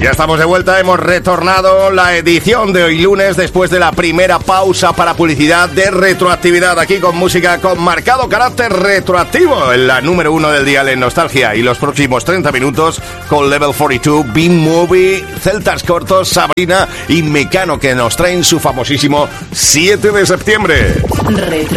Ya estamos de vuelta, hemos retornado la edición de hoy lunes después de la primera pausa para publicidad de retroactividad, aquí con música con marcado carácter retroactivo en la número 1 del dial en Nostalgia, y los próximos 30 minutos con Level 42, B-Movie, Celtas Cortos, Sabrina y Mecano, que nos traen su famosísimo 7 de septiembre.